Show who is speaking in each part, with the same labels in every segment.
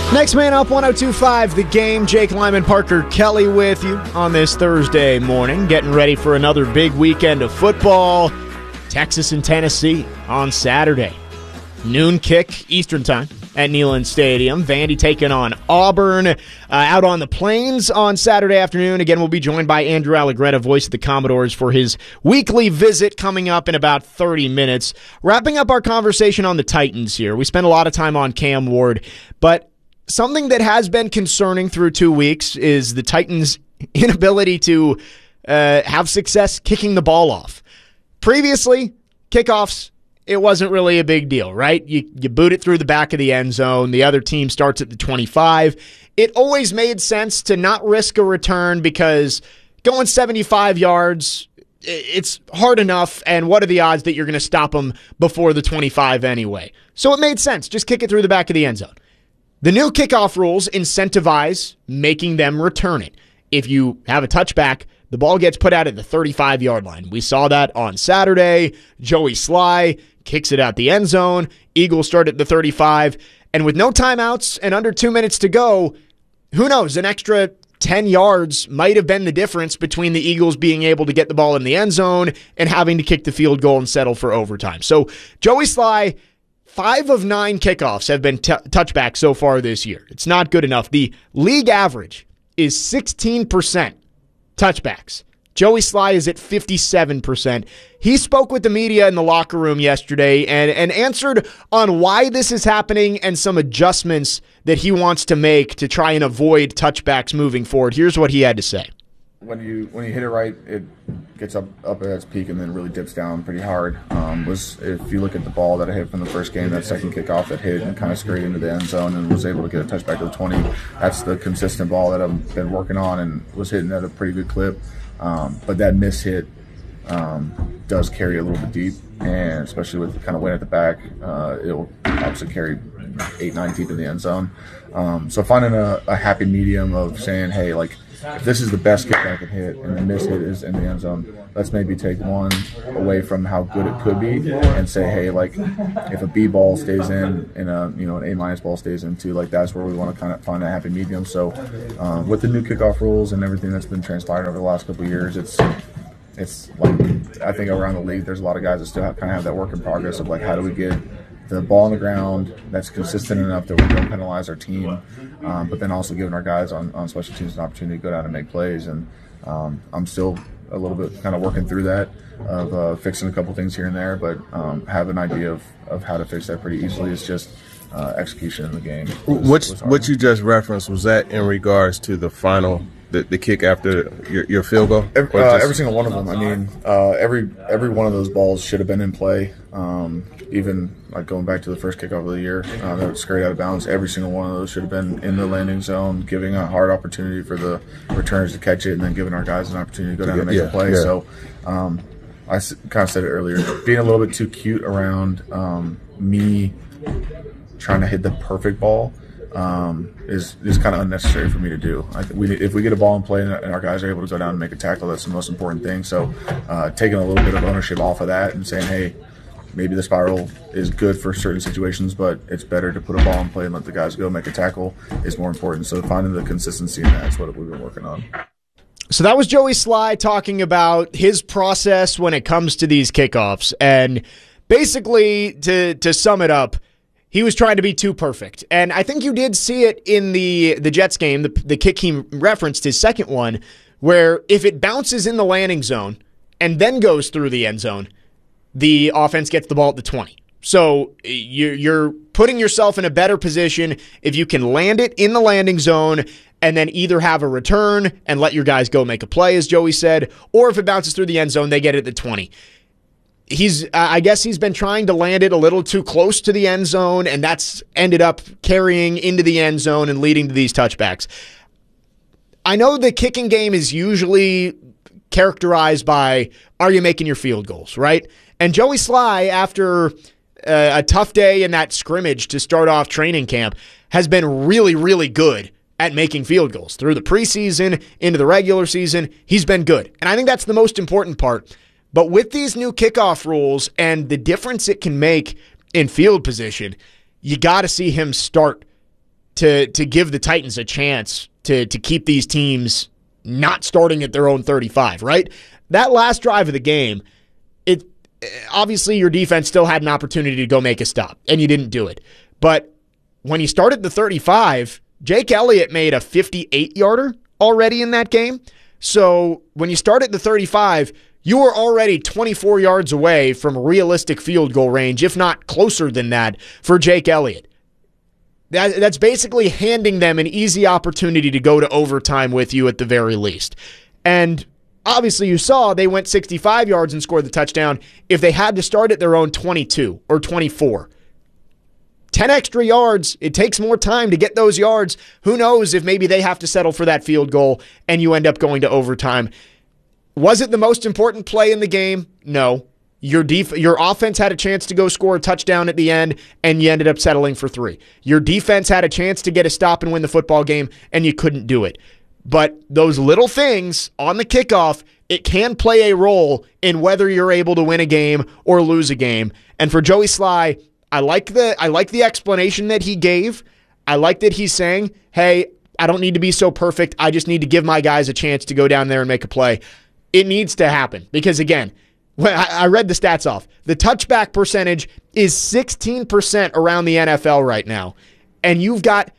Speaker 1: Next man up, 102.5 The Game. Jake Lyman, Parker Kelly with you on this Thursday morning, getting ready for another big weekend of football. Texas and Tennessee on Saturday. Noon kick Eastern time at Neyland Stadium. Vandy taking on Auburn out on the Plains on Saturday afternoon. Again, we'll be joined by Andrew Allegretta, voice of the Commodores, for his weekly visit coming up in about 30 minutes. Wrapping up our conversation on the Titans here. We spent a lot of time on Cam Ward, but something that has been concerning through 2 weeks is the Titans' inability to have success kicking the ball off. Previously, kickoffs, it wasn't really a big deal, right? You boot it through the back of the end zone. The other team starts at the 25. It always made sense to not risk a return because going 75 yards, it's hard enough, and what are the odds that you're going to stop them before the 25 anyway? So it made sense. Just kick it through the back of the end zone. The new kickoff rules incentivize making them return it. If you have a touchback, the ball gets put out at the 35-yard line. We saw that on Saturday. Joey Sly kicks it out the end zone. Eagles start at the 35. And with no timeouts and under 2 minutes to go, who knows, an extra 10 yards might have been the difference between the Eagles being able to get the ball in the end zone and having to kick the field goal and settle for overtime. So Joey Sly, 5 of 9 kickoffs have been touchbacks so far this year. It's not good enough. The league average is 16% touchbacks. Joey Sly is at 57%. He spoke with the media in the locker room yesterday and answered on why this is happening and some adjustments that he wants to make to try and avoid touchbacks moving forward. Here's what he had to say.
Speaker 2: When you hit it right, it gets up at its peak and then really dips down pretty hard. If you look at the ball that I hit from the first game, that second kickoff that hit and kind of scurried into the end zone and was able to get a touchback to the 20, that's the consistent ball that I've been working on and was hitting at a pretty good clip. But that miss hit does carry a little bit deep, and especially with kind of wind at the back, it'll obviously carry 8-9 deep in the end zone. So finding a happy medium of saying, hey, like, if this is the best kick I can hit and the miss hit is in the end zone, let's maybe take one away from how good it could be and say, hey, like, if a B ball stays in and an A- ball stays in too, like, that's where we want to kind of find a happy medium. So with the new kickoff rules and everything that's been transpired over the last couple of years, it's like, I think around the league there's a lot of guys that still kind of have that work in progress of, like, how do we get the ball on the ground that's consistent enough that we don't penalize our team, but then also giving our guys on special teams an opportunity to go down and make plays. And I'm still a little bit kind of working through that of fixing a couple things here and there, but have an idea of how to fix that pretty easily. It's just execution in the game.
Speaker 3: What you just referenced, was that in regards to the final, the kick after your field goal?
Speaker 2: Every single one of them. I mean, every one of those balls should have been in play. Even like going back to the first kickoff of the year that was scurried out of bounds, every single one of those should have been in the landing zone, giving a hard opportunity for the returners to catch it, and then giving our guys an opportunity to go down and make a play. Yeah. So I kind of said it earlier, being a little bit too cute around me trying to hit the perfect ball is kind of unnecessary for me to do. If we get a ball in play and our guys are able to go down and make a tackle, that's the most important thing. So taking a little bit of ownership off of that and saying, hey, maybe the spiral is good for certain situations, but it's better to put a ball in play and let the guys go make a tackle is more important. So finding the consistency in that's what we've been working on.
Speaker 1: So that was Joey Sly talking about his process when it comes to these kickoffs. And basically, to sum it up, he was trying to be too perfect. And I think you did see it in the Jets game, the kick he referenced, his second one, where if it bounces in the landing zone and then goes through the end zone, the offense gets the ball at the 20. So you're putting yourself in a better position if you can land it in the landing zone and then either have a return and let your guys go make a play, as Joey said, or if it bounces through the end zone, they get it at the 20. I guess he's been trying to land it a little too close to the end zone, and that's ended up carrying into the end zone and leading to these touchbacks. I know the kicking game is usually characterized by, are you making your field goals, right? And Joey Sly, after a tough day in that scrimmage to start off training camp, has been really, really good at making field goals. Through the preseason, into the regular season, he's been good. And I think that's the most important part. But with these new kickoff rules and the difference it can make in field position, you got to see him start to give the Titans a chance to keep these teams not starting at their own 35, right? That last drive of the game, obviously your defense still had an opportunity to go make a stop, and you didn't do it. But when you started the 35, Jake Elliott made a 58-yarder already in that game. So when you start at the 35, you were already 24 yards away from realistic field goal range, if not closer than that, for Jake Elliott. That's basically handing them an easy opportunity to go to overtime with you at the very least. And obviously you saw they went 65 yards and scored the touchdown if they had to start at their own 22 or 24. 10 extra yards, it takes more time to get those yards. Who knows if maybe they have to settle for that field goal and you end up going to overtime. Was it the most important play in the game? No. Your offense had a chance to go score a touchdown at the end, and you ended up settling for 3. Your defense had a chance to get a stop and win the football game, and you couldn't do it. But those little things on the kickoff, it can play a role in whether you're able to win a game or lose a game. And for Joey Sly, I like the explanation that he gave. I like that he's saying, hey, I don't need to be so perfect. I just need to give my guys a chance to go down there and make a play. It needs to happen because, again, I read the stats off. The touchback percentage is 16% around the NFL right now. And you've got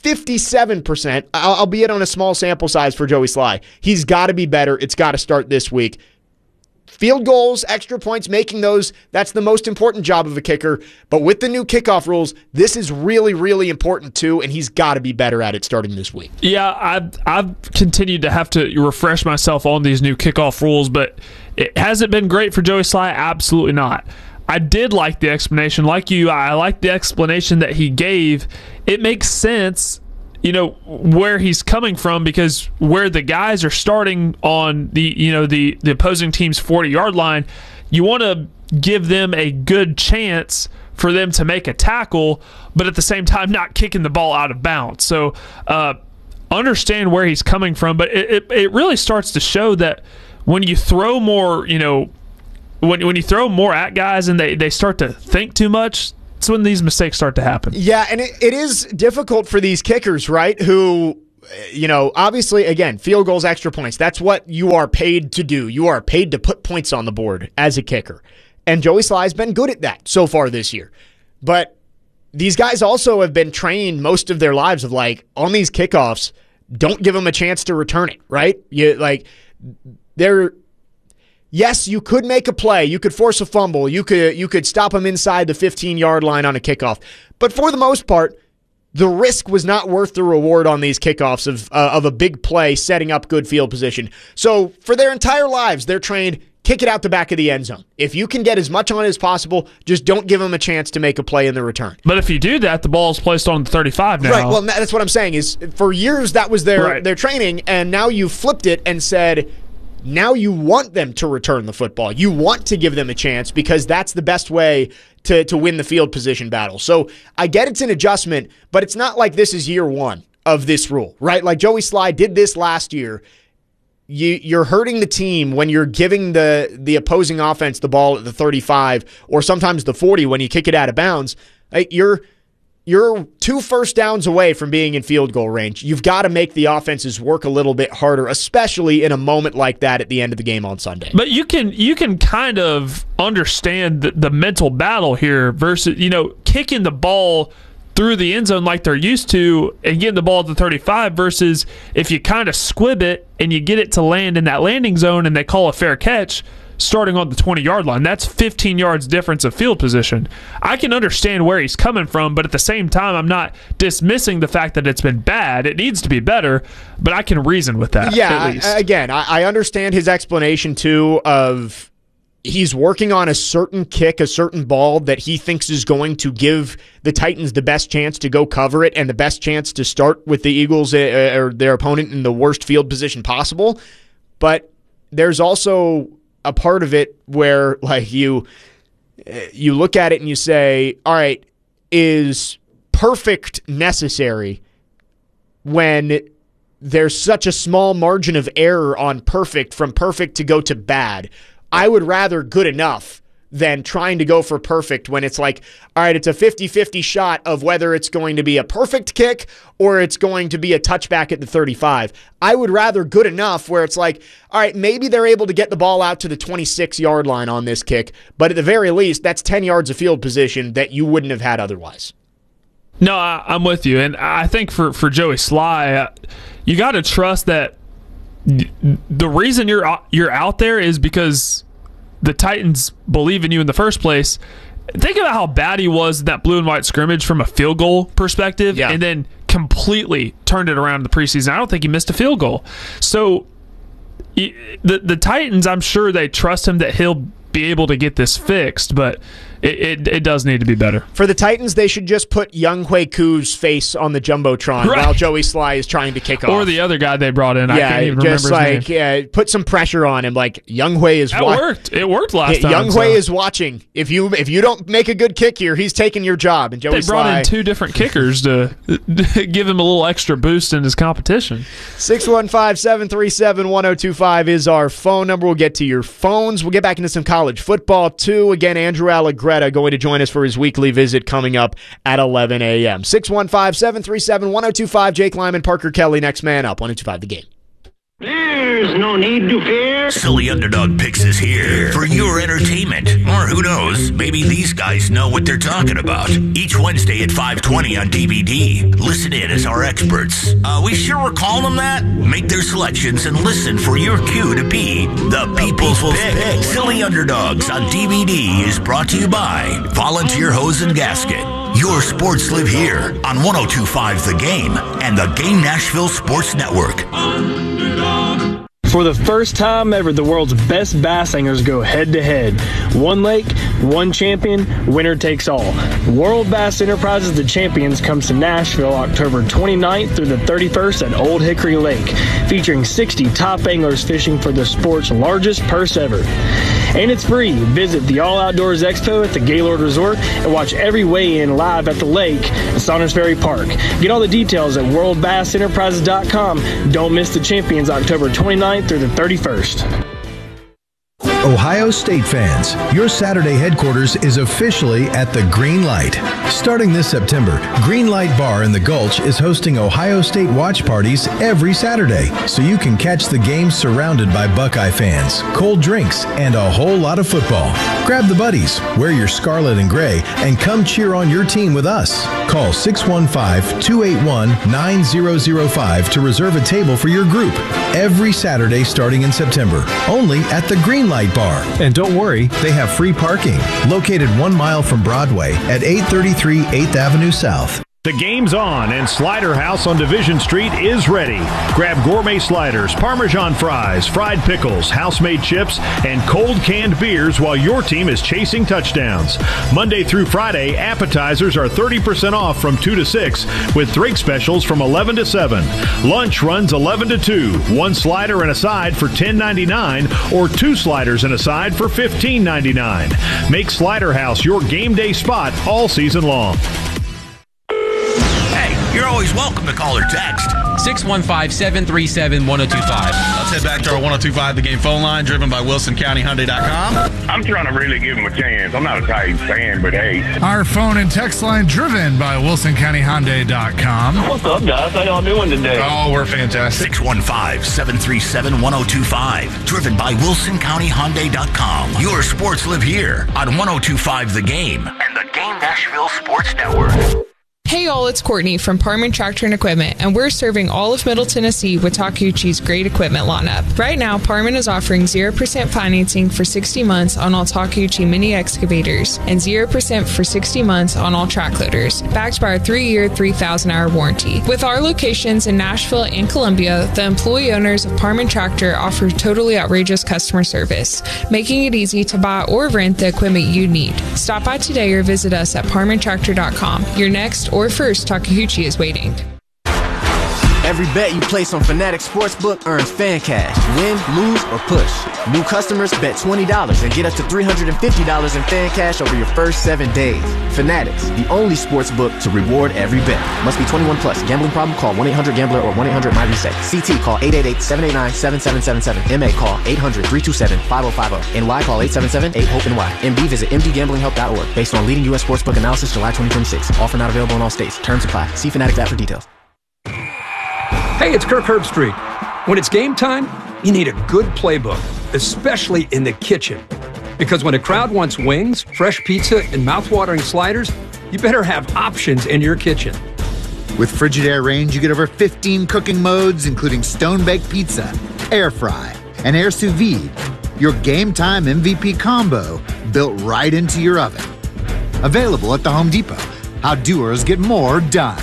Speaker 1: 57%, albeit on a small sample size for Joey Sly. He's got to be better. It's got to start this week. Field goals, extra points, making those, that's the most important job of a kicker. But with the new kickoff rules, this is really, really important too, and he's got to be better at it starting this week.
Speaker 4: Yeah, I've continued to have to refresh myself on these new kickoff rules, but it hasn't been great for Joey Sly. Absolutely not. I did like the explanation. Like you, I like the explanation that he gave. It makes sense, where he's coming from, because where the guys are starting on the opposing team's 40-yard line, you want to give them a good chance for them to make a tackle, but at the same time not kicking the ball out of bounds. So understand where he's coming from, but it really starts to show that when you throw more, when you throw more at guys and they start to think too much, that's when these mistakes start to happen.
Speaker 1: Yeah, and it is difficult for these kickers, right, who, obviously, again, field goals, extra points. That's what you are paid to do. You are paid to put points on the board as a kicker. And Joey Sly's been good at that so far this year. But these guys also have been trained most of their lives of, on these kickoffs, don't give them a chance to return it, right? Yes, you could make a play. You could force a fumble. You could stop them inside the 15-yard line on a kickoff. But for the most part, the risk was not worth the reward on these kickoffs of a big play setting up good field position. So for their entire lives, they're trained, kick it out the back of the end zone. If you can get as much on it as possible, just don't give them a chance to make a play in the return.
Speaker 4: But if you do that, the ball is placed on the 35 now.
Speaker 1: Right, well, that's what I'm saying is for years that was their training, and now you flipped it and said, now you want them to return the football. You want to give them a chance because that's the best way to win the field position battle. So I get it's an adjustment, but it's not like this is year one of this rule, right? Like Joey Sly did this last year. You're hurting the team when you're giving the opposing offense the ball at the 35 or sometimes the 40 when you kick it out of bounds. You're 2 first downs away from being in field goal range. You've got to make the offenses work a little bit harder, especially in a moment like that at the end of the game on Sunday.
Speaker 4: But you can kind of understand the mental battle here versus, kicking the ball through the end zone like they're used to and getting the ball at the 35 versus if you kind of squib it and you get it to land in that landing zone and they call a fair catch starting on the 20-yard line. That's 15 yards difference of field position. I can understand where he's coming from, but at the same time, I'm not dismissing the fact that it's been bad. It needs to be better, but I can reason with that.
Speaker 1: Yeah,
Speaker 4: at least.
Speaker 1: I understand his explanation, too, of he's working on a certain kick, a certain ball that he thinks is going to give the Titans the best chance to go cover it and the best chance to start with the Eagles or their opponent in the worst field position possible. But there's also a part of it where you look at it and you say, all right, is perfect necessary when there's such a small margin of error on perfect from perfect to go to bad? I would rather good enough than trying to go for perfect when it's like, all right, it's a 50-50 shot of whether it's going to be a perfect kick or it's going to be a touchback at the 35. I would rather good enough where it's like, all right, maybe they're able to get the ball out to the 26-yard line on this kick, but at the very least, that's 10 yards of field position that you wouldn't have had otherwise.
Speaker 4: No, I'm with you. And I think for Joey Sly, you got to trust that the reason you're out there is because the Titans believe in you in the first place. Think about how bad he was in that blue and white scrimmage from a field goal perspective, and then completely turned it around in the preseason. I don't think he missed a field goal. So the Titans, I'm sure they trust him that he'll be able to get this fixed, but it does need to be better.
Speaker 1: For the Titans, they should just put Younghoe Koo's face on the Jumbotron while Joey Sly is trying to kick off.
Speaker 4: Or the other guy they brought in. I can't even remember his name.
Speaker 1: Yeah, put some pressure on him. Like, Younghoe is watching.
Speaker 4: Worked. It worked last time.
Speaker 1: Younghoe is watching. If you don't make a good kick here, he's taking your job. And Joey
Speaker 4: Sly, they brought in two different kickers to give him a little extra boost in his competition.
Speaker 1: 615-737-1025 is our phone number. We'll get to your phones. We'll get back into some college football, too. Again, Andrew Allegretta going to join us for his weekly visit coming up at 11 a.m. 615-737-1025. Jake Lyman, Parker Kelly, next man up. 102.5 The Game.
Speaker 5: There's no need to fear.
Speaker 6: Silly Underdog Picks is here for your entertainment. Or who knows, maybe these guys know what they're talking about. Each Wednesday at 5:20 on DVD. Listen in as our experts. We sure we're calling them that? Make their selections and listen for your cue to be the People's Pick. Silly Underdogs on DVD is brought to you by Volunteer Hose and Gasket. Your sports live here on 102.5 The Game and the Game Nashville Sports Network.
Speaker 7: For the first time ever, the world's best bass anglers go head-to-head. One lake, one champion, winner takes all. World Bass Enterprises The Champions comes to Nashville October 29th through the 31st at Old Hickory Lake, featuring 60 top anglers fishing for the sport's largest purse ever. And it's free. Visit the All Outdoors Expo at the Gaylord Resort and watch every weigh-in live at the lake at Saunders Ferry Park. Get all the details at worldbassenterprises.com. Don't miss the Champions October 29th through the 31st.
Speaker 8: Ohio State fans, your Saturday headquarters is officially at the Green Light. Starting this September, Green Light Bar in the Gulch is hosting Ohio State watch parties every Saturday, so you can catch the game surrounded by Buckeye fans, cold drinks, and a whole lot of football. Grab the buddies, wear your scarlet and gray, and come cheer on your team with us. Call 615-281-9005 to reserve a table for your group every Saturday starting in September, only at the Green Light Bar. And don't worry, they have free parking, located 1 mile from Broadway at 833 8th Avenue South.
Speaker 9: The game's on, and Slider House on Division Street is ready. Grab gourmet sliders, Parmesan fries, fried pickles, house-made chips, and cold canned beers while your team is chasing touchdowns. Monday through Friday, appetizers are 30% off from 2 to 6, with drink specials from 11 to 7. Lunch runs 11 to 2. 1 slider and a side for $10.99, or 2 sliders and a side for $15.99. Make Slider House your game day spot all season long.
Speaker 6: You're always welcome to call or text.
Speaker 10: 615-737-1025.
Speaker 11: Let's head back to our 102.5 The Game phone line, driven by WilsonCountyHyundai.com.
Speaker 12: I'm trying to really give him a chance. I'm not a Titans fan, but hey.
Speaker 13: Our phone and text line, driven by WilsonCountyHyundai.com.
Speaker 12: What's up, guys? How y'all doing today?
Speaker 11: Oh, we're fantastic.
Speaker 6: 615-737-1025. Driven by WilsonCountyHyundai.com. Your sports live here on 102.5 The Game and the Game Nashville Sports Network.
Speaker 14: Hey y'all, it's Courtney from Parman Tractor and Equipment, and we're serving all of Middle Tennessee with Takeuchi's great equipment lineup. Right now, Parman is offering 0% financing for 60 months on all Takeuchi mini excavators and 0% for 60 months on all track loaders, backed by our 3-year, 3,000-hour warranty. With our locations in Nashville and Columbia, the employee owners of Parman Tractor offer totally outrageous customer service, making it easy to buy or rent the equipment you need. Stop by today or visit us at parmantractor.com. Your next or first Takeuchi is waiting.
Speaker 10: Every bet you place on Fanatics Sportsbook earns fan cash. Win, lose, or push. New customers bet $20 and get up to $350 in fan cash over your first 7 days. Fanatics, the only sportsbook to reward every bet. Must be 21 plus. Gambling problem? Call 1-800-GAMBLER or 1-800-MY-RESET. CT, call 888-789-7777. MA, call 800-327-5050. NY, call 877-8-HOPE-NY. MD, visit mdgamblinghelp.org. Based on leading U.S. sportsbook analysis, July 2026. Offer not available in all states. Terms apply. See Fanatics app for details.
Speaker 15: Hey, it's Kirk Herbstreit. When it's game time, you need a good playbook, especially in the kitchen. Because when a crowd wants wings, fresh pizza, and mouthwatering sliders, you better have options in your kitchen.
Speaker 16: With Frigidaire Range, you get over 15 cooking modes, including stone-baked pizza, air fry, and air sous vide. Your game time MVP combo built right into your oven. Available at the Home Depot. How doers get more done.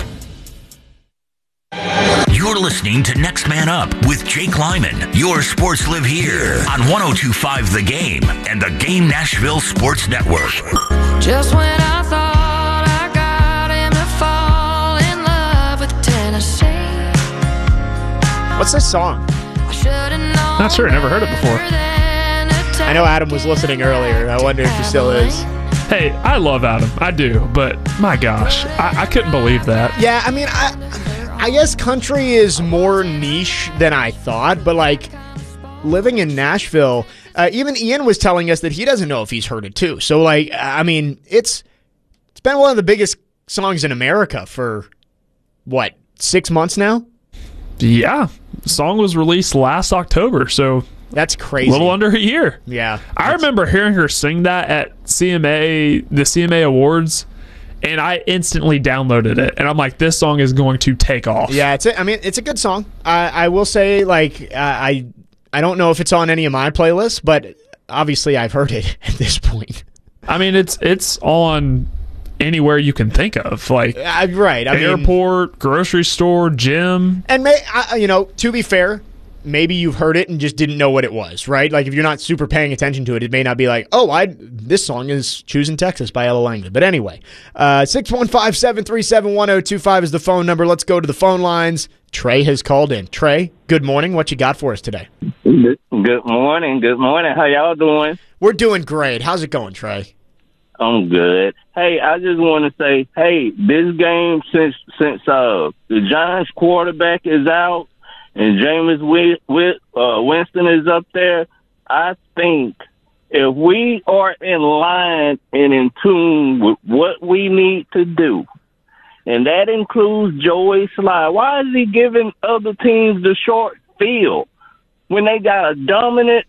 Speaker 6: You're listening to Next Man Up with Jake Lyman. Your sports live here on 102.5 The Game and the Game Nashville Sports Network.
Speaker 17: Just when I thought I got him to fall in love with Tennessee.
Speaker 1: What's this song?
Speaker 4: Not sure. Never heard it before.
Speaker 1: I know Adam was listening earlier. I wonder if he still is.
Speaker 4: Hey, I love Adam. I do. But my gosh, I couldn't believe that.
Speaker 1: Yeah, I mean, I guess country is more niche than I thought, but like living in Nashville, even Ian was telling us that he doesn't know if he's heard it too. So like, I mean, it's been one of the biggest songs in America for what, 6 months now?
Speaker 4: Yeah, the song was released last October, so
Speaker 1: that's crazy.
Speaker 4: A little under a year.
Speaker 1: Yeah,
Speaker 4: I remember hearing her sing that at the CMA Awards. And I instantly downloaded it, and I'm like, "This song is going to take off."
Speaker 1: Yeah, it's a good song. I will say, like, I don't know if it's on any of my playlists, but obviously I've heard it at this point.
Speaker 4: I mean, it's on anywhere you can think of, like
Speaker 1: right,
Speaker 4: airport, grocery store, gym,
Speaker 1: and to be fair, maybe you've heard it and just didn't know what it was, right? Like if you're not super paying attention to it, it may not be like, this song is Choosing Texas by Ella Langley. But anyway, 615-737-1025 is the phone number. Let's go to the phone lines. Trey has called in. Trey, good morning. What you got for us today?
Speaker 18: Good morning. Good morning. How y'all doing?
Speaker 1: We're doing great. How's it going, Trey?
Speaker 18: I'm good. Hey, I just want to say, this game since the Giants quarterback is out, and Jameis Winston is up there, I think if we are in line and in tune with what we need to do, and that includes Joey Sly, why is he giving other teams the short field when they got a dominant